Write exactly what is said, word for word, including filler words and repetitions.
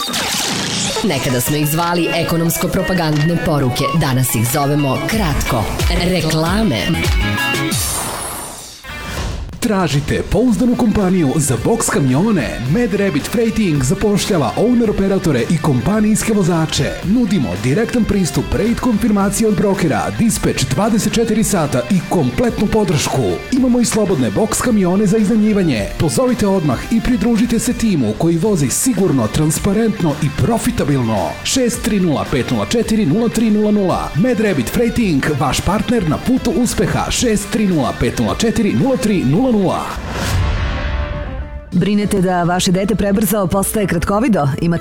Nekada smo ih zvali ekonomsko-propagandne poruke, danas ih zovemo kratko reklame. Tražite pouzdanu kompaniju za boks kamione? Mad Rabbit Freighting zapošljava owner operatore i kompanijske vozače. Nudimo direktan pristup, rate konfirmacije od brokera, dispatch dvadeset četiri sata i kompletnu podršku. Imamo i slobodne boks kamione za iznajmljivanje. Pozovite odmah i pridružite se timu koji vozi sigurno, transparentno i profitabilno. šest tri nula pet nula četiri nula tri nula nula. Mad Rabbit Freighting, vaš partner na putu uspeha. šest tri nula pet nula četiri nula tri nula nula. Brinete da vaše dete prebrzao postaje kratkovido? Imate